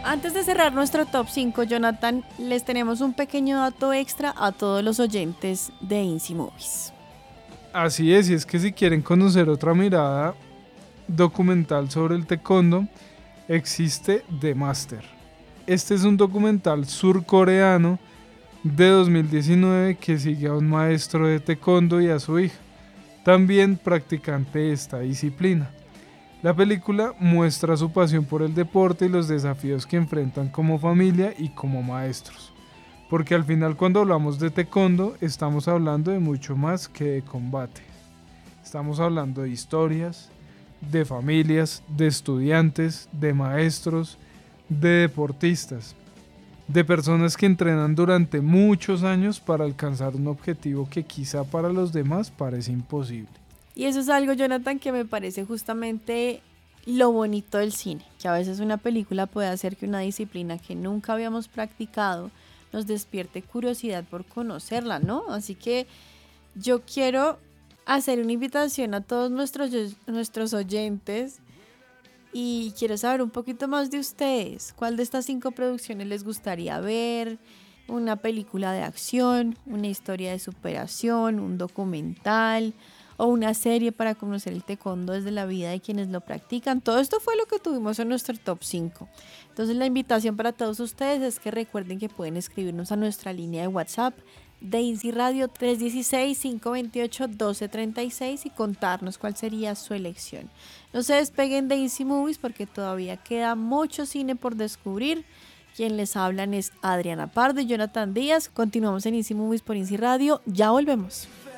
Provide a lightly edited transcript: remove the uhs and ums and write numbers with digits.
Antes de cerrar nuestro top 5, Jonathan, les tenemos un pequeño dato extra a todos los oyentes de Inci Movies. Así es, y es que si quieren conocer otra mirada documental sobre el taekwondo, existe The Master. Este es un documental surcoreano de 2019 que sigue a un maestro de taekwondo y a su hija, también practicante de esta disciplina. La película muestra su pasión por el deporte y los desafíos que enfrentan como familia y como maestros. Porque al final cuando hablamos de taekwondo estamos hablando de mucho más que de combate. Estamos hablando de historias, de familias, de estudiantes, de maestros, de deportistas, de personas que entrenan durante muchos años para alcanzar un objetivo que quizá para los demás parece imposible. Y eso es algo, Jonathan, que me parece justamente lo bonito del cine, que a veces una película puede hacer que una disciplina que nunca habíamos practicado nos despierte curiosidad por conocerla, ¿no? Así que yo quiero hacer una invitación a todos nuestros oyentes y quiero saber un poquito más de ustedes. ¿Cuál de estas 5 producciones les gustaría ver? ¿Una película de acción, una historia de superación, un documental o una serie para conocer el taekwondo desde la vida de quienes lo practican? Todo esto fue lo que tuvimos en nuestro top 5. Entonces la invitación para todos ustedes es que recuerden que pueden escribirnos a nuestra línea de WhatsApp de Inci Radio 316-528-1236 y contarnos cuál sería su elección. No se despeguen de Inci Movies porque todavía queda mucho cine por descubrir. Quien les hablan es Adriana Pardo y Jonathan Díaz. Continuamos en Inci Movies por Inci Radio. Ya volvemos.